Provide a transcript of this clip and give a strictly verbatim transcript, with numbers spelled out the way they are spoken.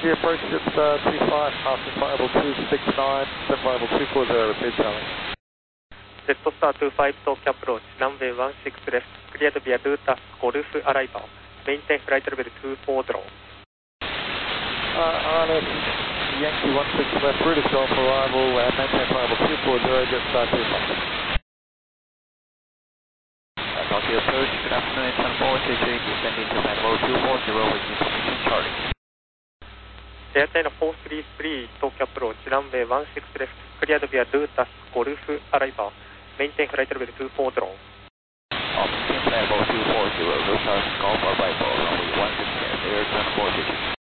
Roger, approach ships uh, two five, passing variable two six nine, set variable two four zero, repeat Charlie. Jetstar two five Tokyo approach, runway one six left, cleared via Lutas Golf arrival, maintain flight level two four zero. Uh, R L S Yankee one six left, British Golf arrival, uh, maintain variable two four zero, Jetstar two five. Uh, Tokyo approach, good afternoon, it's one four two three, descending to Manolo two four zero with information Charlie. Airline four three three Tokyo approach, runway one six left, cleared via Lutas Golf arrival, maintain flight level two four zero. Uh, maintain flight level two four zero, Lutas Golf arrival, runway one six left, Air one four two three.